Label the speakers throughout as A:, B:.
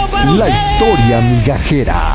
A: es la historia migajera.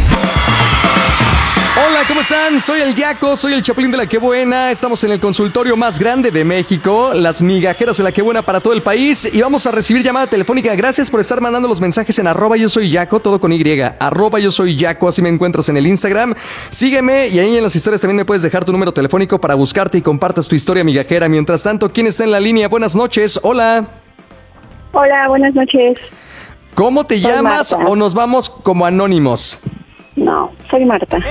A: Hola, ¿cómo están? Soy el Yaco, soy el Chapulín de la Qué Buena. Estamos en el consultorio más grande de México, las migajeras de la Qué Buena para todo el país. Y vamos a recibir llamada telefónica. Gracias por estar mandando los mensajes en @yosoyyaco, todo con Y, @yosoyyaco, así me encuentras en el Instagram. Sígueme y ahí en las historias también me puedes dejar tu número telefónico para buscarte y compartas tu historia migajera. Mientras tanto, ¿quién está en la línea? Buenas noches, hola.
B: Hola, buenas noches.
A: ¿Cómo te llamas
B: Marta.
A: o nos vamos como anónimos?
B: No, soy Marta.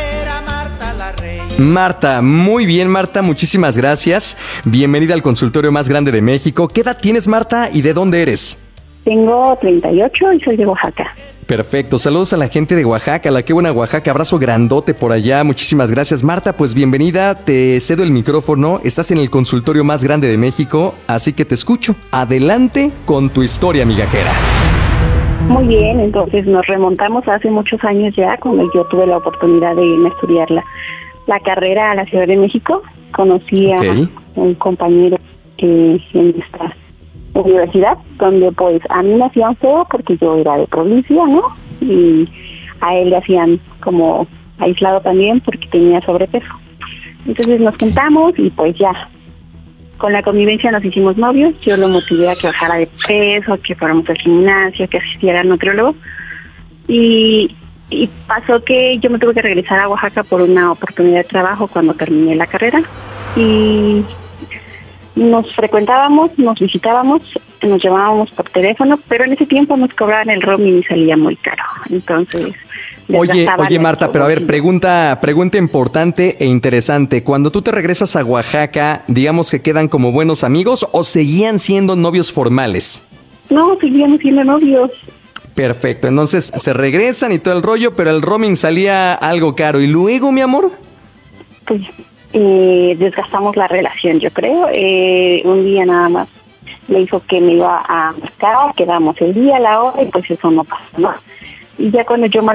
A: Marta, muy bien Marta, muchísimas gracias. Bienvenida al consultorio más grande de México. ¿Qué edad tienes Marta y de dónde eres?
B: Tengo 38 y soy de Oaxaca.
A: Perfecto, saludos a la gente de Oaxaca, la Qué Buena Oaxaca, abrazo grandote por allá, muchísimas gracias Marta, pues bienvenida, te cedo el micrófono, estás en el consultorio más grande de México, así que te escucho. Adelante con tu historia migajera.
B: Muy bien, entonces nos remontamos a hace muchos años ya, cuando yo tuve la oportunidad de irme a estudiar la carrera a la Ciudad de México. Conocí a un compañero en esta universidad, donde pues a mí me hacían feo porque yo era de provincia, ¿no? Y a él le hacían como aislado también porque tenía sobrepeso. Entonces nos juntamos y pues ya, con la convivencia nos hicimos novios. Yo lo motivé a que bajara de peso, que fuéramos al gimnasio, que asistiera al nutriólogo. Y pasó que yo me tuve que regresar a Oaxaca por una oportunidad de trabajo cuando terminé la carrera. Y nos frecuentábamos, nos visitábamos, nos llamábamos por teléfono, pero en ese tiempo nos cobraban el roaming y salía muy caro. Entonces...
A: Oye Marta, pero a ver, pregunta importante e interesante. Cuando tú te regresas a Oaxaca, digamos que quedan como buenos amigos o seguían siendo novios formales.
B: No, seguíamos siendo novios.
A: Perfecto, entonces se regresan y todo el rollo, pero el roaming salía algo caro. ¿Y luego, mi amor?
B: Pues desgastamos la relación, yo creo. Un día nada más me dijo que me iba a marcar, quedamos el día, la hora, y pues eso no pasó, ¿no? Y ya cuando yo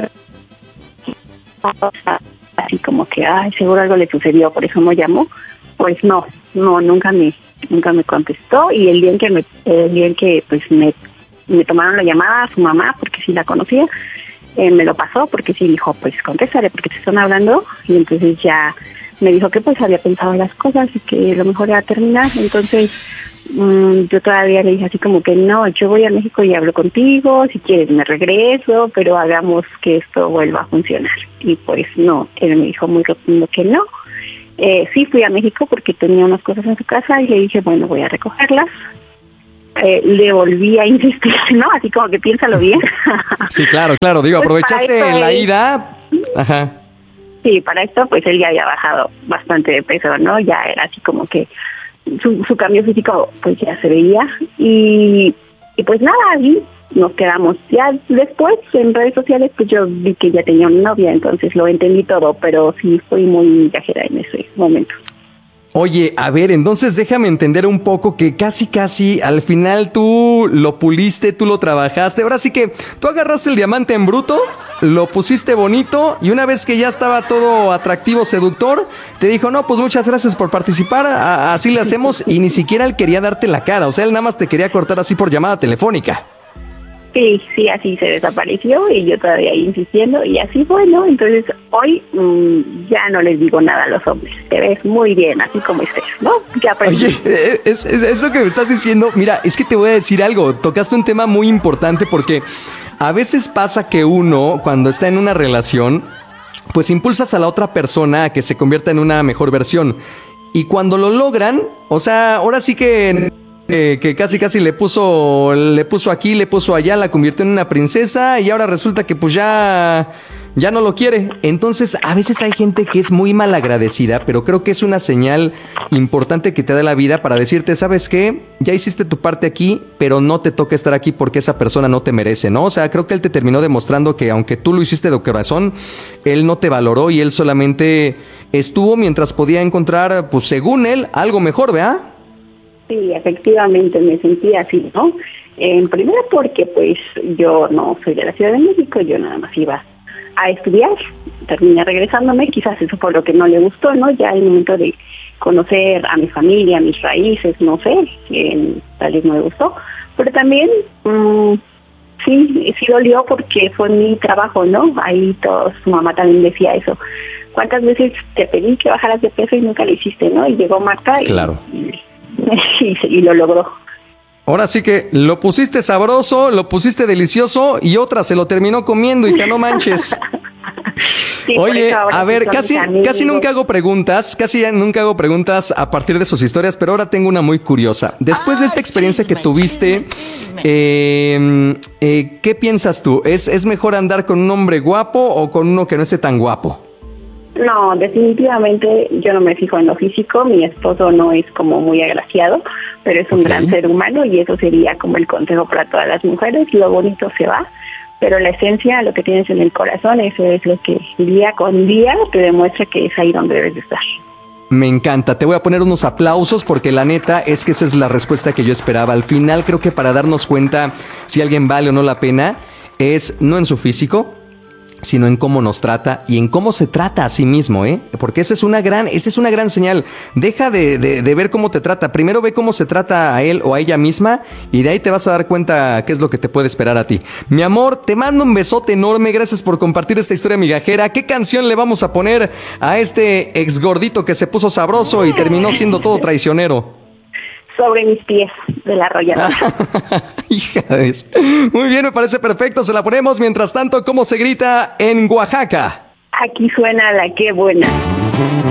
B: así como que, ay, seguro algo le sucedió, por eso me llamó, pues no, nunca me contestó. Y el día en que pues me tomaron la llamada a su mamá, porque sí la conocía, me lo pasó, porque sí dijo, pues contéstale, porque te están hablando. Y entonces ya me dijo que pues había pensado las cosas y que lo mejor era terminar. Entonces yo todavía le dije así como que no, yo voy a México y hablo contigo, si quieres me regreso, pero hagamos que esto vuelva a funcionar. Y pues no, él me dijo muy rotundo que no. Sí fui a México porque tenía unas cosas en su casa y le dije, bueno, voy a recogerlas. Le volví a insistir, ¿no? Así como que piénsalo bien.
A: Sí, claro, digo,
B: Pues
A: aprovechaste la ida. Ajá.
B: Sí, para esto pues él ya había bajado bastante de peso, ¿no? Ya era así como que su cambio físico pues ya se veía y pues nada, ahí nos quedamos. Ya después en redes sociales pues yo vi que ya tenía una novia, entonces lo entendí todo, pero sí fui muy viajera en ese momento.
A: Oye, a ver, entonces déjame entender un poco que casi al final tú lo puliste, tú lo trabajaste. Ahora sí que tú agarraste el diamante en bruto, lo pusiste bonito y una vez que ya estaba todo atractivo, seductor, te dijo, no, pues muchas gracias por participar, así le hacemos. Y ni siquiera él quería darte la cara, o sea, él nada más te quería cortar así por llamada telefónica.
B: Sí, así se desapareció y yo todavía ahí insistiendo y así fue, ¿no? Entonces hoy ya no les digo nada a los hombres, te ves muy bien así como estés, ¿no? Ya aprendí.
A: Oye, es eso que me estás diciendo, mira, es que te voy a decir algo, tocaste un tema muy importante porque a veces pasa que uno cuando está en una relación, pues impulsas a la otra persona a que se convierta en una mejor versión y cuando lo logran, o sea, ahora sí que casi le puso aquí, le puso allá, la convirtió en una princesa y ahora resulta que pues ya no lo quiere. Entonces a veces hay gente que es muy malagradecida, pero creo que es una señal importante que te da la vida para decirte, ¿sabes qué? Ya hiciste tu parte aquí, pero no te toca estar aquí porque esa persona no te merece, ¿no? O sea, creo que él te terminó demostrando que aunque tú lo hiciste de corazón, él no te valoró y él solamente estuvo mientras podía encontrar, pues según él, algo mejor, ¿verdad?
B: Sí, efectivamente me sentí así, ¿no? Primero porque pues yo no soy de la Ciudad de México, yo nada más iba a estudiar, terminé regresándome, quizás eso fue lo que no le gustó, ¿no? Ya el momento de conocer a mi familia, mis raíces, no sé, tal vez no le gustó, pero también sí dolió porque fue mi trabajo, ¿no? Ahí su mamá también decía eso. ¿Cuántas veces te pedí que bajaras de peso y nunca lo hiciste, no? Y llegó Marta
A: claro.
B: y lo logró.
A: Ahora sí que lo pusiste sabroso, lo pusiste delicioso y otra se lo terminó comiendo, hija, no manches. Sí, oye, a ver, casi nunca hago preguntas, a partir de sus historias, pero ahora tengo una muy curiosa. Después de esta experiencia que tuviste, ¿qué piensas tú? ¿Es mejor andar con un hombre guapo o con uno que no esté tan guapo?
B: No, definitivamente yo no me fijo en lo físico. Mi esposo no es como muy agraciado, pero es un gran ser humano y eso sería como el consejo para todas las mujeres. Lo bonito se va, pero la esencia, lo que tienes en el corazón, eso es lo que día con día te demuestra que es ahí donde debes de estar.
A: Me encanta, te voy a poner unos aplausos porque la neta es que esa es la respuesta que yo esperaba. Al final creo que para darnos cuenta si alguien vale o no la pena es no en su físico, sino en cómo nos trata y en cómo se trata a sí mismo, porque esa es una gran señal. Deja de ver cómo te trata. Primero ve cómo se trata a él o a ella misma y de ahí te vas a dar cuenta qué es lo que te puede esperar a ti. Mi amor, te mando un besote enorme. Gracias por compartir esta historia migajera. ¿Qué canción le vamos a poner a este ex gordito que se puso sabroso y terminó siendo todo traicionero?
B: Sobre mis pies, de La Arrolladora.
A: Hija de eso. Muy bien, me parece perfecto. Se la ponemos. Mientras tanto, ¿cómo se grita en Oaxaca?
B: Aquí suena la Qué Buena.